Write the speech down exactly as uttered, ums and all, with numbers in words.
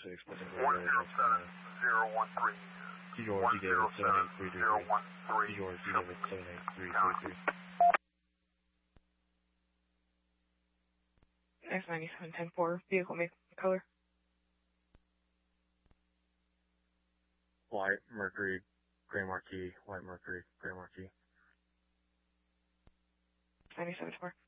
six, Pleasant Grove Road, North Carolina. To George, you gave it seven eight three three three. To George, you gave it seven eight three three three. X ninety-seven ten four, vehicle make color. White, Mercury, Gray Marquis, White Mercury, Gray Marquis. ninety-seven four.